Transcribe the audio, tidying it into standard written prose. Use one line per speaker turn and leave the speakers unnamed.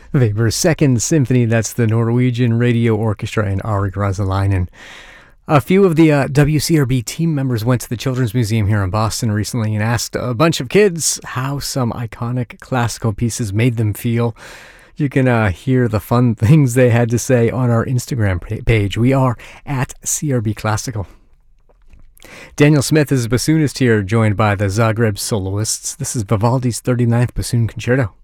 Weber's Second Symphony, that's the Norwegian Radio Orchestra and Ari Rasalainen. A few of the WCRB team members went to the Children's Museum here in Boston recently and asked a bunch of kids how some iconic classical pieces made them feel. You can hear the fun things they had to say on our Instagram page. We are at CRB Classical. Daniel Smith is a bassoonist here, joined by the Zagreb soloists. This is Vivaldi's 39th Bassoon Concerto.